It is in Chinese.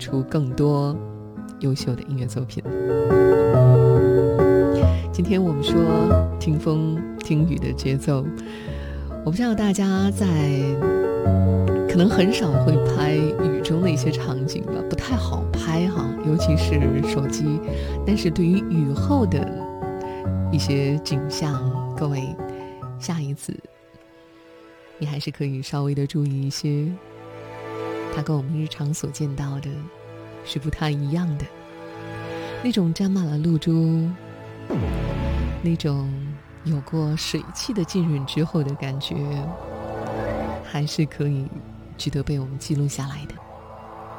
出更多优秀的音乐作品。今天我们说听风听雨的节奏，我不知道大家可能很少会拍雨中的一些场景吧，不太好拍哈，尤其是手机。但是对于雨后的一些景象，各位下一次你还是可以稍微的注意一些，它跟我们日常所见到的是不太一样的。那种沾满了露珠，那种有过水汽的浸润之后的感觉，还是可以值得被我们记录下来的。